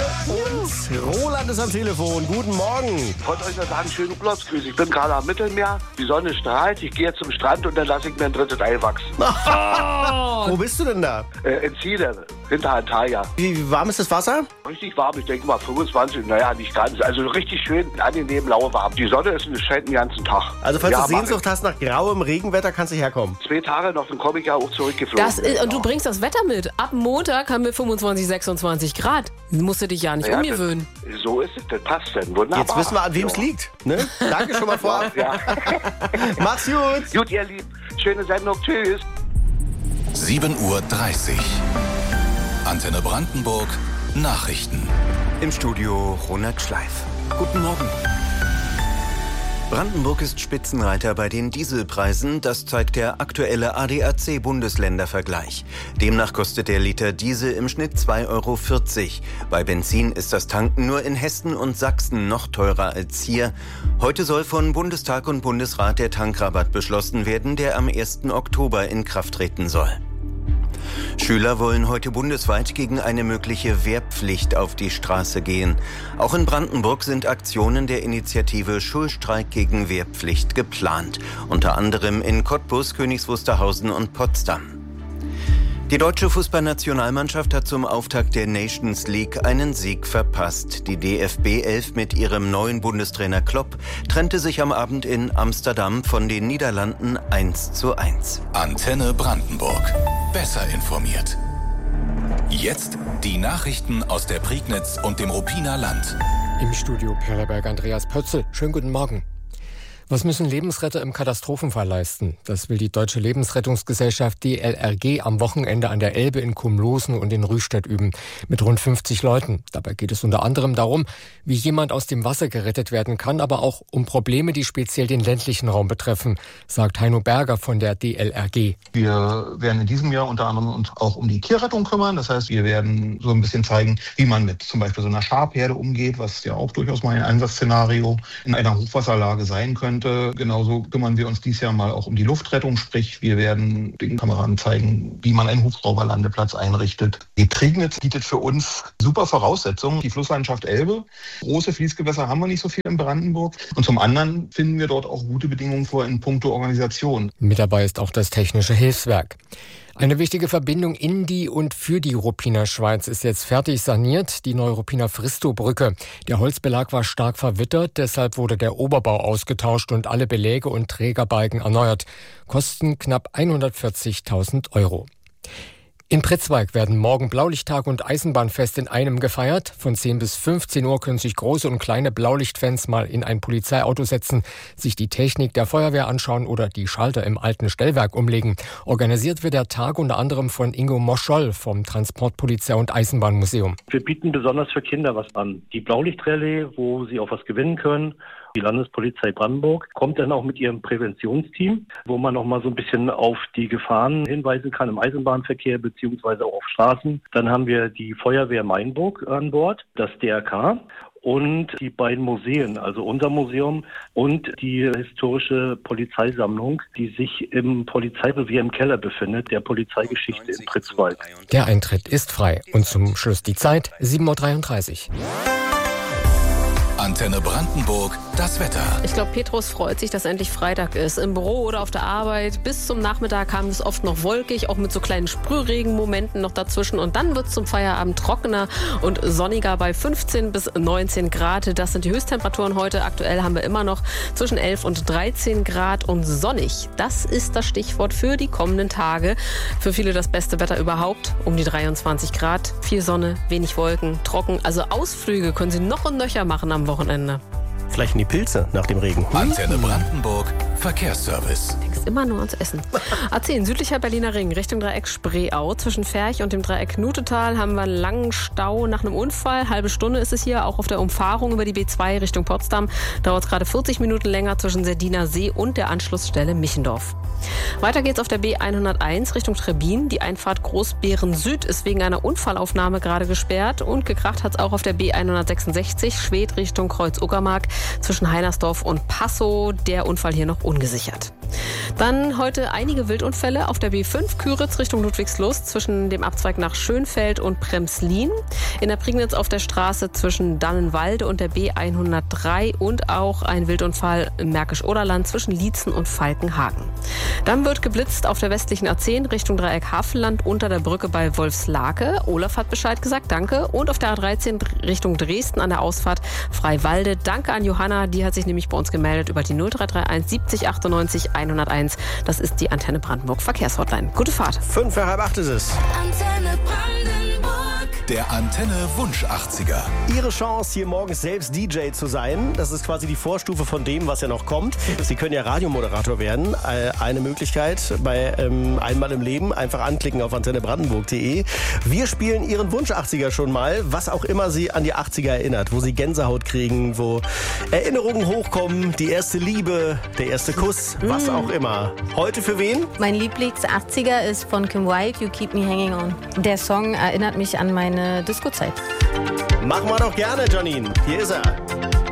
Und Roland ist am Telefon. Guten Morgen. Ich wollte euch nur sagen, schönen Urlaubsgrüß. Ich bin gerade am Mittelmeer, die Sonne strahlt, ich gehe jetzt zum Strand und dann lasse ich mir ein drittes Ei wachsen. Wo bist du denn da? In Chile, hinter Antalya. Wie warm ist das Wasser? Richtig warm, ich denke mal 25, naja, nicht ganz. Also richtig schön, angenehm lauwarm. Die Sonne scheint den ganzen Tag. Also falls Ja, du Sehnsucht hast nach grauem Regenwetter, kannst du herkommen. 2 Tage noch, dann komme ich ja auch zurückgeflogen. Und du bringst das Wetter mit. Ab Montag haben wir 25, 26 Grad. Musst du dich ja nicht umgewöhnen. So ist es, das passt denn. Wunderbar. Jetzt wissen wir, an wem es liegt. Ne? Danke schon mal vorab. Ja. Mach's gut. Gut, ihr Lieben. Schöne Sendung. Tschüss. 7:30 Uhr. Antenne Brandenburg. Nachrichten. Im Studio Ronald Schleif. Guten Morgen. Brandenburg ist Spitzenreiter bei den Dieselpreisen, das zeigt der aktuelle ADAC-Bundesländervergleich. Demnach kostet der Liter Diesel im Schnitt 2,40 €. Bei Benzin ist das Tanken nur in Hessen und Sachsen noch teurer als hier. Heute soll von Bundestag und Bundesrat der Tankrabatt beschlossen werden, der am 1. Oktober in Kraft treten soll. Schüler wollen heute bundesweit gegen eine mögliche Wehrpflicht auf die Straße gehen. Auch in Brandenburg sind Aktionen der Initiative Schulstreik gegen Wehrpflicht geplant. Unter anderem in Cottbus, Königs Wusterhausen und Potsdam. Die deutsche Fußballnationalmannschaft hat zum Auftakt der Nations League einen Sieg verpasst. Die DFB 11 mit ihrem neuen Bundestrainer Klopp trennte sich am Abend in Amsterdam von den Niederlanden 1:1. Antenne Brandenburg. Besser informiert. Jetzt die Nachrichten aus der Prignitz und dem Ruppiner Land. Im Studio Perleberg Andreas Pötzl. Schönen guten Morgen. Was müssen Lebensretter im Katastrophenfall leisten? Das will die Deutsche Lebensrettungsgesellschaft DLRG am Wochenende an der Elbe in Kumlosen und in Rüstedt üben. Mit rund 50 Leuten. Dabei geht es unter anderem darum, wie jemand aus dem Wasser gerettet werden kann, aber auch um Probleme, die speziell den ländlichen Raum betreffen, sagt Heino Berger von der DLRG. Wir werden in diesem Jahr unter anderem uns auch um die Tierrettung kümmern. Das heißt, wir werden so ein bisschen zeigen, wie man mit zum Beispiel so einer Schafherde umgeht, was ja auch durchaus mal ein Einsatzszenario in einer Hochwasserlage sein könnte. Genauso kümmern wir uns dieses Jahr mal auch um die Luftrettung, sprich wir werden den Kameraden zeigen, wie man einen Hubschrauberlandeplatz einrichtet. Die Prignitz bietet für uns super Voraussetzungen. Die Flusslandschaft Elbe, große Fließgewässer haben wir nicht so viel in Brandenburg. Und zum anderen finden wir dort auch gute Bedingungen vor in puncto Organisation. Mit dabei ist auch das Technische Hilfswerk. Eine wichtige Verbindung in die und für die Ruppiner Schweiz ist jetzt fertig saniert, die neue Ruppiner Fristow-Brücke. Der Holzbelag war stark verwittert, deshalb wurde der Oberbau ausgetauscht und alle Beläge und Trägerbalken erneuert. Kosten knapp 140.000 €. In Pritzwalk werden morgen Blaulichttag und Eisenbahnfest in einem gefeiert. Von 10 bis 15 Uhr können sich große und kleine Blaulichtfans mal in ein Polizeiauto setzen, sich die Technik der Feuerwehr anschauen oder die Schalter im alten Stellwerk umlegen. Organisiert wird der Tag unter anderem von Ingo Moscholl vom Transportpolizei- und Eisenbahnmuseum. Wir bieten besonders für Kinder was an. Die Blaulichtrallye, wo sie auch was gewinnen können. Die Landespolizei Brandenburg kommt dann auch mit ihrem Präventionsteam, wo man noch mal so ein bisschen auf die Gefahren hinweisen kann im Eisenbahnverkehr beziehungsweise auch auf Straßen. Dann haben wir die Feuerwehr Mainburg an Bord, das DRK und die beiden Museen, also unser Museum und die historische Polizeisammlung, die sich im Polizeirevier im Keller befindet, der Polizeigeschichte in Pritzwalk. Der Eintritt ist frei. Und zum Schluss die Zeit, 7:33 Uhr. Antenne Brandenburg, das Wetter. Ich glaube, Petrus freut sich, dass endlich Freitag ist. Im Büro oder auf der Arbeit. Bis zum Nachmittag kam es oft noch wolkig, auch mit so kleinen Sprühregenmomenten noch dazwischen. Und dann wird es zum Feierabend trockener und sonniger bei 15 bis 19 Grad. Das sind die Höchsttemperaturen heute. Aktuell haben wir immer noch zwischen 11 und 13 Grad und sonnig. Das ist das Stichwort für die kommenden Tage. Für viele das beste Wetter überhaupt. Um die 23 Grad, viel Sonne, wenig Wolken, trocken. Also Ausflüge können Sie noch und nöcher machen am Wochenende. Vielleicht in die Pilze nach dem Regen. Antenne Brandenburg, Verkehrsservice. Denkst immer nur ans Essen. A10, südlicher Berliner Ring, Richtung Dreieck Spreeau. Zwischen Ferch und dem Dreieck Nutetal haben wir einen langen Stau nach einem Unfall. Halbe Stunde ist es hier, auch auf der Umfahrung über die B2 Richtung Potsdam. Dauert es gerade 40 Minuten länger zwischen Serdiner See und der Anschlussstelle Michendorf. Weiter geht's auf der B101 Richtung Trebin. Die Einfahrt Großbeeren Süd ist wegen einer Unfallaufnahme gerade gesperrt. Und gekracht hat's auch auf der B166 Schwedt Richtung Kreuz-Uckermark zwischen Heinersdorf und Passow. Der Unfall hier noch ungesichert. Dann heute einige Wildunfälle auf der B5 Küritz Richtung Ludwigslust zwischen dem Abzweig nach Schönfeld und Premslin. In der Prignitz auf der Straße zwischen Dannenwalde und der B103 und auch ein Wildunfall im Märkisch-Oderland zwischen Liezen und Falkenhagen. Dann wird geblitzt auf der westlichen A10 Richtung Dreieck Havelland unter der Brücke bei Wolfslake. Olaf hat Bescheid gesagt, danke. Und auf der A13 Richtung Dresden an der Ausfahrt Freiwalde. Danke an Johanna, die hat sich nämlich bei uns gemeldet über die 0331 70 98 101. Das ist die Antenne Brandenburg Verkehrshotline. Gute Fahrt. 7:45 ist es. Antenne Brandenburg. Der Antenne Wunsch 80er. Ihre Chance, hier morgens selbst DJ zu sein. Das ist quasi die Vorstufe von dem, was ja noch kommt. Sie können ja Radiomoderator werden. Eine Möglichkeit bei Einmal im Leben. Einfach anklicken auf antennebrandenburg.de. Wir spielen Ihren Wunsch 80er schon mal. Was auch immer Sie an die 80er erinnert. Wo Sie Gänsehaut kriegen, wo Erinnerungen hochkommen. Die erste Liebe, der erste Kuss, was auch immer. Heute für wen? Mein Lieblings-80er ist von Kim Wilde, You Keep Me Hanging On. Der Song erinnert mich an meine Disco-Zeit. Machen wir doch gerne, Janine. Hier ist er.